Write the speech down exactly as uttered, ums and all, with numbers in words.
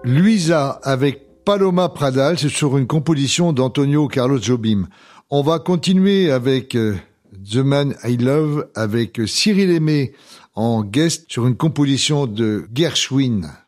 Luisa avec Paloma Pradal, c'est sur une composition d'Antonio Carlos Jobim. On va continuer avec euh, The Man I Love avec Cyril Aimé en guest sur une composition de Gershwin.